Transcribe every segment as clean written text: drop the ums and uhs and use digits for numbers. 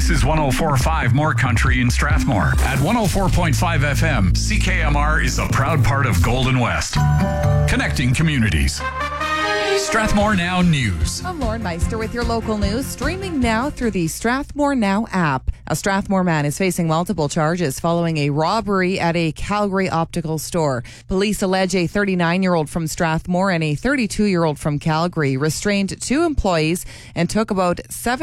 This is 104.5 More Country in Strathmore. At 104.5 FM, CKMR is a proud part of Golden West. Connecting communities. Strathmore Now News. I'm Lauren Meister with your local news, streaming now through the Strathmore Now app. A Strathmore man is facing multiple charges following a robbery at a Calgary optical store. Police allege a 39-year-old from Strathmore and a 32-year-old from Calgary restrained two employees and took about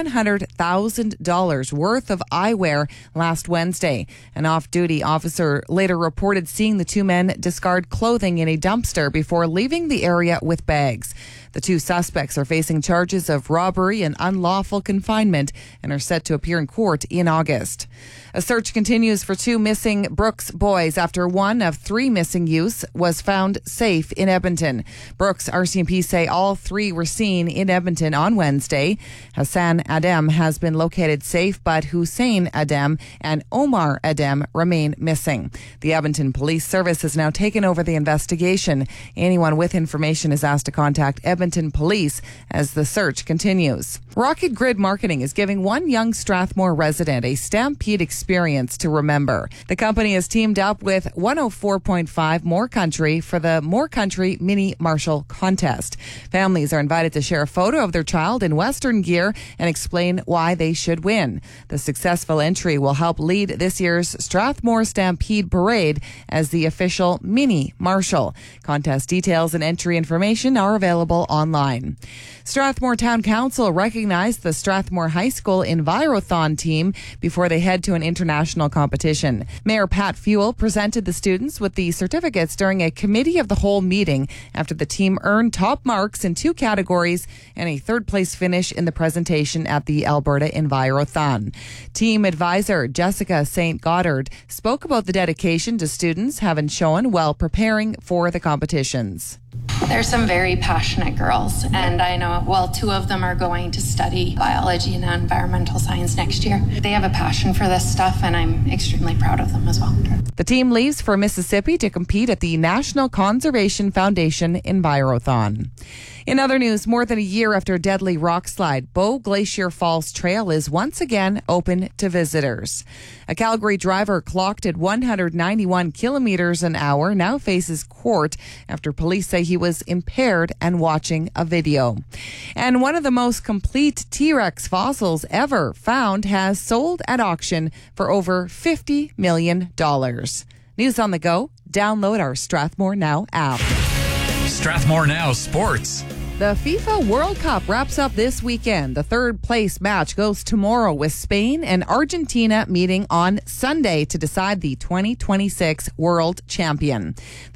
$700,000 worth of eyewear last Wednesday. An off-duty officer later reported seeing the two men discard clothing in a dumpster before leaving the area with bags. The two suspects are facing charges of robbery and unlawful confinement and are set to appear in court in August. A search continues for two missing Brooks boys after one of three missing youths was found safe in Edmonton. Brooks RCMP say all three were seen in Edmonton on Wednesday. Hassan Adem has been located safe, but Hussein Adem and Omar Adem remain missing. The Edmonton Police Service has now taken over the investigation. Anyone with information is asked to contact Edmonton Police as the search continues. Rocket Grid Marketing is giving one young Strathmore resident a Stampede experience to remember. The company has teamed up with 104.5 More Country for the More Country Mini Marshall Contest. Families are invited to share a photo of their child in Western gear and explain why they should win. The successful entry will help lead this year's Strathmore Stampede Parade as the official Mini Marshall. Contest details and entry information are available online. Strathmore Town Council recognized the Strathmore High School Envirothon team before they head to an international competition. Mayor Pat Fuel presented the students with the certificates during a committee of the whole meeting after the team earned top marks in two categories and a third-place finish in the presentation at the Alberta Envirothon. Team advisor Jessica St. Goddard spoke about the dedication to students having shown while preparing for the competitions. There's some very passionate girls, and I know, well, two of them are going to study biology and environmental science next year. They have a passion for this stuff, and I'm extremely proud of them as well. The team leaves for Mississippi to compete at the National Conservation Foundation Envirothon. In other news, more than a year after a deadly rock slide, Bow Glacier Falls Trail is once again open to visitors. A Calgary driver clocked at 191 kilometers an hour now faces court after police say he was impaired and watching a video. And one of the most complete T-Rex fossils ever found has sold at auction for over $50 million. News on the go. Download our Strathmore Now app. Strathmore Now Sports. The FIFA World Cup wraps up this weekend. The third place match goes tomorrow with Spain and Argentina meeting on Sunday to decide the 2026 world champion.